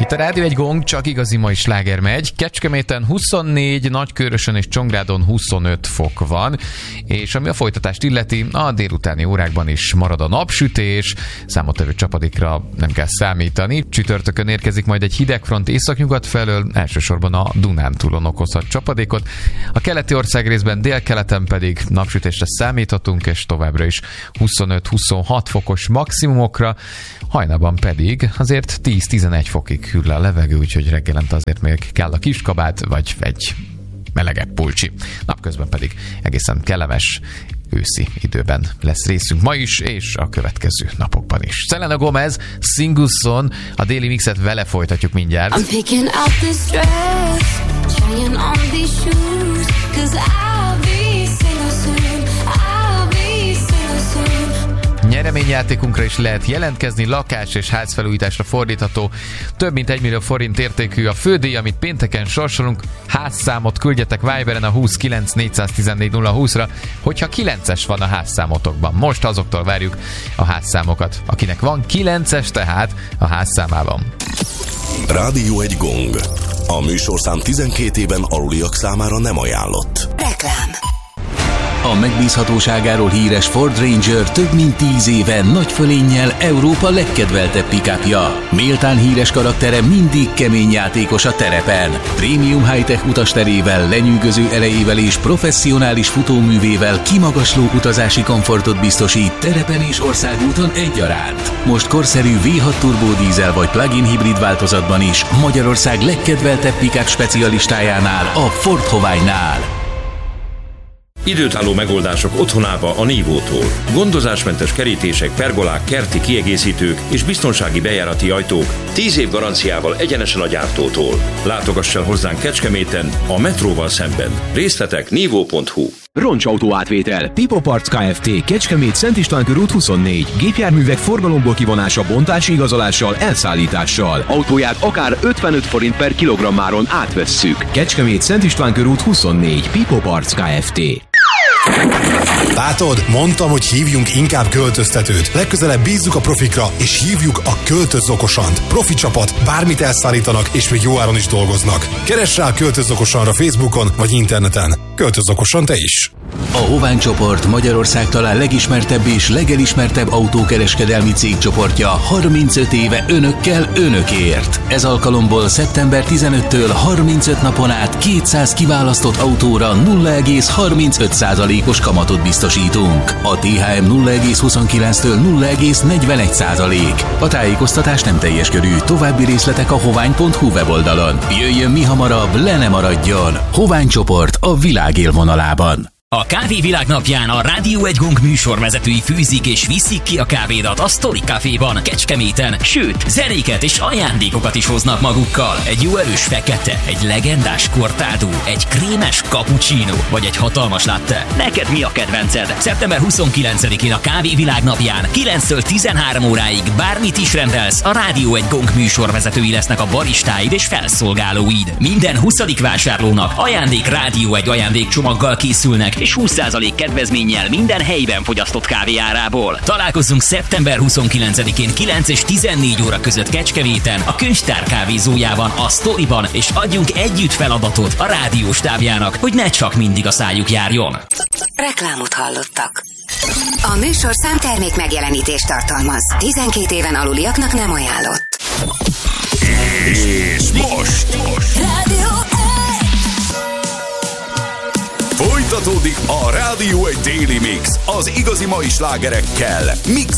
Itt a Rádió egy Gong, csak igazi mai sláger megy. Kecskeméten 24, Nagykőrösön és Csongrádon 25 fok van, és ami a folytatást illeti, a délutáni órákban is marad a napsütés, számottevő csapadékra nem kell számítani. Csütörtökön érkezik majd egy hidegfront északnyugat felől, elsősorban a Dunántúlon okozhat csapadékot. A keleti országrészben, délkeleten pedig napsütésre számíthatunk, és továbbra is 25-26 fokos maximumokra, hajnalban pedig azért 10-11 fokig hűl a levegő, úgyhogy reggelente azért még kell a kiskabát, vagy egy melegebb pulcsi. Napközben pedig egészen kellemes őszi időben lesz részünk ma is, és a következő napokban is. Selena Gomez, Single Son, a Daily Mixet vele folytatjuk mindjárt. I'm picking out this dress, trying on these shoes, 'cause I'll be single soon, I'll be single soon. Nyereményjátékunkra is lehet jelentkezni, lakás és házfelújításra fordítható több mint 1 millió forint értékű a fődíj, amit pénteken sorsolunk. Házszámot küldjetek Viberen a 29 414 020-ra, hogyha 9-es van a házszámotokban. Most azoktól várjuk a házszámokat, akinek van 9-es tehát a házszámában. Rádió egy Gong. A műsorszám 12 éven aluliak számára nem ajánlott. Reklám. A megbízhatóságáról híres Ford Ranger több mint 10 éve nagy fölénnyel Európa legkedveltebb pick-upja. Méltán híres karaktere mindig kemény játékos a terepen. Prémium high-tech utasterével, lenyűgöző erejével és professzionális futóművével kimagasló utazási komfortot biztosít terepen és országúton egyaránt. Most korszerű V6 turbódízel vagy plug-in hibrid változatban is Magyarország legkedveltebb pick-up specialistájánál, a Ford Hovány-nál. Időtálló megoldások otthonába a Nívótól. Gondozásmentes kerítések, pergolák, kerti kiegészítők és biztonsági bejárati ajtók 10 év garanciával egyenesen a gyártótól. Látogass el hozzánk Kecskeméten, a metróval szemben. Részletek nívó.hu. Roncsautó átvétel. Pipo Parts Kft. Kecskemét, Szent István körút 24. Gépjárművek forgalomból kivonása, bontási igazolással, elszállítással. Autóját akár 55 forint per kilogrammáron átvesszük. Kecskemét, Szent István körút 24. Pipo Parts Kft. Látod? Mondtam, hogy hívjunk inkább költöztetőt. Legközelebb bízzuk a profikra, és hívjuk a Költöz Okosant. Profi csapat, bármit elszállítanak, és még jó áron is dolgoznak. Keress rá a Költöz Okosanra Facebookon, vagy interneten. Költöz okosan te is! A Hovány csoport Magyarország talán legismertebb és legelismertebb autókereskedelmi cégcsoportja 35 éve önökkel, önökért. Ez alkalomból szeptember 15-től 35 napon át 200 kiválasztott autóra 0,35%-os kamatot biztosítunk. A THM 0,29-től 0,41%. A tájékoztatás nem teljes körű, további részletek a hovány.hu weboldalon. Jöjjön mi hamarabb, le ne maradjon! Hovány csoport a világ élvonalában. A Kávé Világnapján a Rádió egy Gong műsorvezetői fűzik és viszik ki a kávédat a Story Caféban, Kecskeméten, sőt, zenéket és ajándékokat is hoznak magukkal. Egy jó erős fekete, egy legendás cortado, egy krémes cappuccino, vagy egy hatalmas latte. Neked mi a kedvenced? Szeptember 29-én a Kávé Világnapján 9-től 13 óráig bármit is rendelsz, a Rádió egy Gong műsorvezetői lesznek a baristáid és felszolgálóid. Minden 20. vásárlónak ajándék Rádió egy ajándékcsomaggal készülnek, és 20% kedvezménnyel minden helyben fogyasztott kávé árából. Találkozzunk szeptember 29-én 9 és 14 óra között Kecskeméten, a Könyvtár kávézójában, a Storyban, és adjunk együtt feladatot a rádióstábjának, hogy ne csak mindig a szájuk járjon. Reklámot hallottak. A műsorszám termék megjelenítést tartalmaz. 12 éven aluliaknak nem ajánlott. És most Rádió folytatódik a Rádió egy Daily Mix, az igazi mai slágerekkel. Mix